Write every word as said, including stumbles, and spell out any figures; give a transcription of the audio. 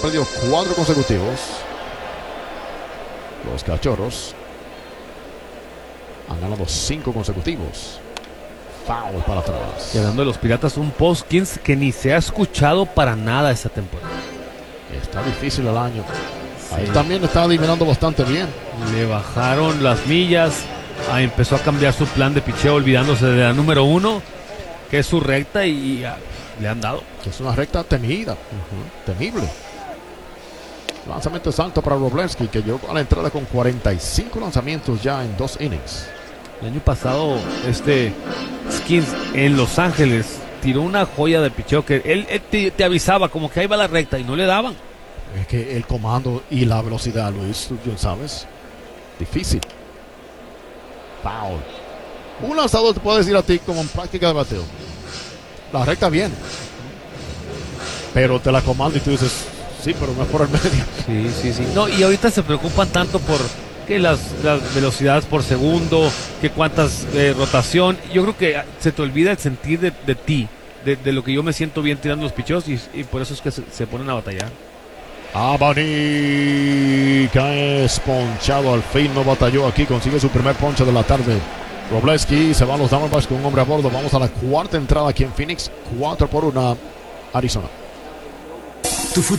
perdido cuatro consecutivos. Los Cachorros han ganado cinco consecutivos. Foul para atrás. Quedando de los Piratas un Poskins que ni se ha escuchado para nada esta temporada. Está difícil el año. Sí. Ahí también está adivinando bastante bien. Le bajaron las millas. Ah, empezó a cambiar su plan de picheo, olvidándose de la número uno, que es su recta, y, y ah, le han dado. Que es una recta temida, uh-huh. temible. Lanzamiento salto para Wroblewski, que llegó a la entrada con cuarenta y cinco lanzamientos ya en dos innings. El año pasado, este Skins en Los Ángeles tiró una joya de picheo que él, él te, te avisaba como que ahí va la recta y no le daban. Es que el comando y la velocidad, Luis, tú sabes, difícil. Foul. Un lanzador te puede decir a ti como en práctica de bateo, la recta bien, pero te la comando y tú dices, sí, pero no es por el medio. Sí, sí, sí. No, y ahorita se preocupan tanto por que las, las velocidades por segundo, que cuántas eh, rotación. Yo creo que se te olvida el sentir de, de ti, de, de lo que yo me siento bien tirando los picheos, y, y por eso es que se, se ponen a batallar. Abanica es ponchado al fin, no batalló aquí, consigue su primer ponche de la tarde. Wroblewski se van los Diamondbacks con un hombre a bordo. Vamos a la cuarta entrada aquí en Phoenix, cuatro por una, Arizona. Tu futuro